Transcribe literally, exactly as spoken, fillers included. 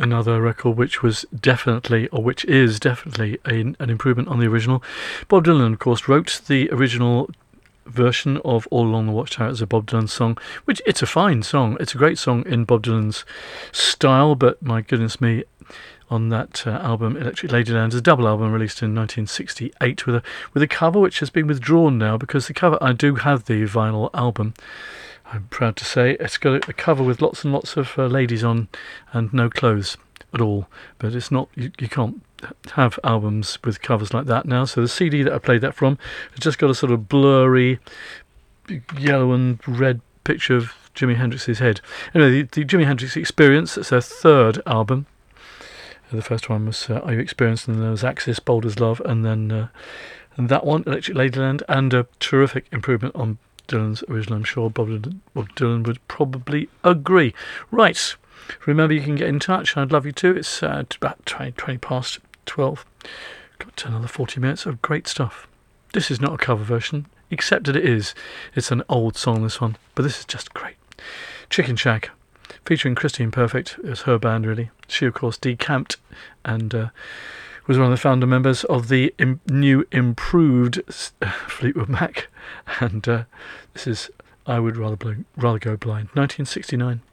another record which was definitely, or which is definitely, a, an improvement on the original. Bob Dylan, of course, wrote the original version of All Along the Watchtower as a Bob Dylan song, which it's a fine song. It's a great song in Bob Dylan's style, but my goodness me, on that uh, album, Electric Ladyland, a double album released in nineteen sixty-eight with a with a cover which has been withdrawn now, because the cover, I do have the vinyl album, I'm proud to say. It's got a cover with lots and lots of uh, ladies on and no clothes at all, but it's not, you, you can't have albums with covers like that now. So the C D that I played that from has just got a sort of blurry yellow and red picture of Jimi Hendrix's head. Anyway, the, the Jimi Hendrix Experience, that's their third album. The first one was uh, Are You Experienced? And then there was Axis, Bold as Love, and then uh, and that one, Electric Ladyland, and a terrific improvement on Dylan's original. I'm sure Bob Dylan, Bob Dylan would probably agree. Right, remember you can get in touch. I'd love you to. It's uh, about twenty, twenty past twelve. Got another forty minutes of great stuff. This is not a cover version, except that it is. It's an old song, this one, but this is just great. Chicken Shack, featuring Christine Perfect. It was her band, really. She, of course, decamped and uh, was one of the founder members of the im- new improved Fleetwood Mac. And uh, this is I Would Rather Bl- Rather Go Blind, nineteen sixty-nine.